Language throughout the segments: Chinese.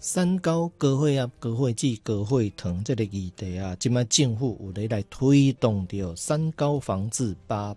三高高血压、高血脂、高血糖这个议题啊，现在政府有咧来推动着三高防治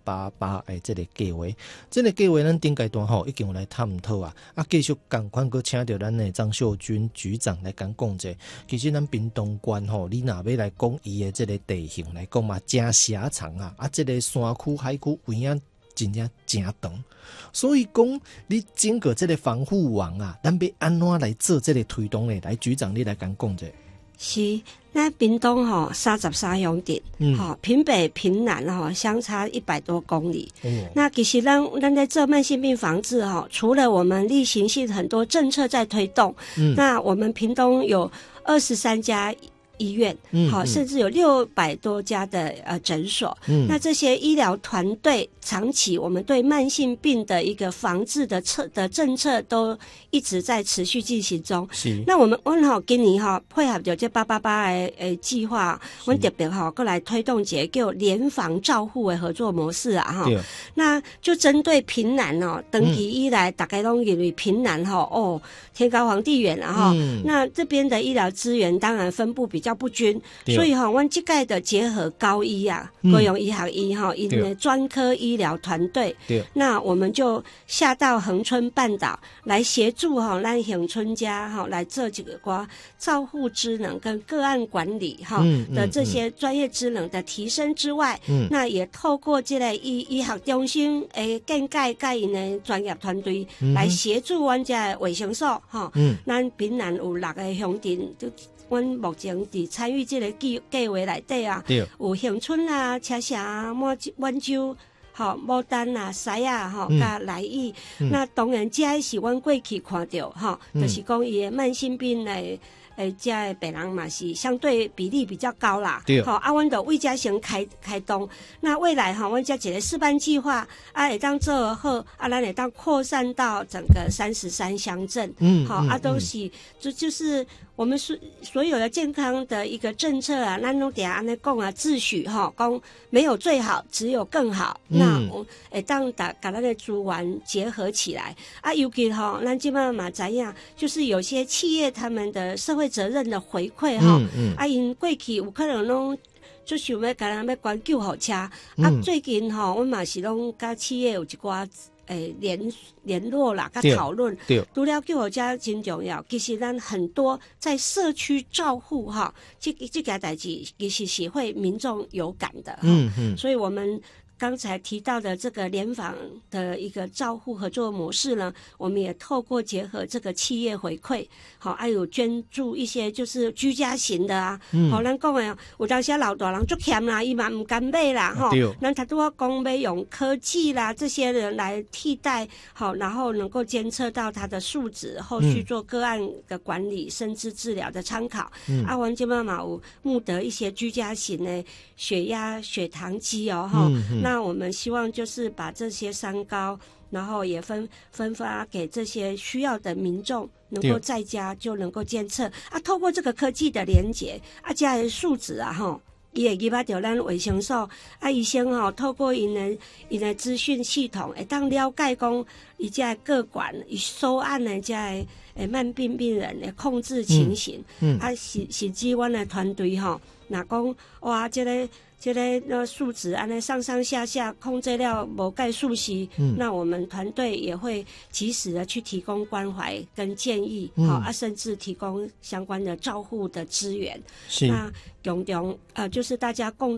888的这个计划。这个计划咱顶阶段已经有来探讨啊，继续同款搁请到咱的张秀君局长来讲者。其实咱屏东县你若要来讲伊的这个地形来讲嘛，真狭长啊，这个山区、海区位啊。真正真长，所以讲你整个这个防护网啊，咱要安怎来做这个推动呢？来，局长你来讲者。 是，那屏东33乡镇，屏北、屏南相差100多公里。那其实咱在做慢性病防治除了我们例行性很多政策在推动，那我们屏东有23家。医院甚至有600多家的诊所。那这些医疗团队长期我们对慢性病的一个防治的政策都一直在持续进行中。是。那我们今年配合着这888的计划，我们特别过来推动一个叫联防照护的合作模式啊那就针对屏南长期以来大家都认为屏南天高皇帝远那这边的医疗资源当然分布比较不均，所以我们这届的结合高医高雄医学医因的专科医疗团队，那我们就下到恒春半岛来协助咱恒春家来做这个照护职能跟个案管理的这些专业职能的提升之外，那也透过这个医学中心建盖因的专业团队来协助阮家的卫生所咱屏南有6个乡镇，阮目前伫参与这个计划内底有恒春啦、车城、满洲、牡丹啊、西啊、甲来义。那当然，这是阮过去看到就是讲伊的慢性病的。这的病人嘛是相对比例比较高啦，阮就为这先开动。那未来阮这一个示范计划会当做好咱会当扩散到整个33乡镇，都是就是我们所有的健康的一个政策啊，咱拢定安尼讲啊，秩序讲没有最好，只有更好。那会当把咱的资源结合起来尤其咱即摆嘛知影，就是有些企业他们的社会责任的回馈因过去有可能拢就想要甲咱要关救护车最近阮嘛是拢甲企业有一寡联络啦，甲讨论，除了救护车真重要，其实咱很多在社区照护这个代志其实是会民众有感的所以我们刚才提到的这个联防的一个照护合作模式呢，我们也透过结合这个企业回馈，还有捐助一些就是居家型的咱讲的有当时老大人足欠啦，伊嘛唔敢买啦咱他都要讲要用科技啦这些人来替代然后能够监测到他的数值，后续做个案的管理甚至治疗的参考阮这边嘛有募得一些居家型的血压血糖机那我们希望就是把这些三高，然后也分发给这些需要的民众，能够在家就能够监测透过这个科技的连结这些数值伊会入到咱卫生所医生透过因的资讯系统会当了解讲伊这个管伊收案的这个慢病病人的控制情形甚至阮的团队若讲哇这个数值安尼上下控制了无概数时那我们团队也会及时的去提供关怀跟建议甚至提供相关的照护的资源那共同就是大家共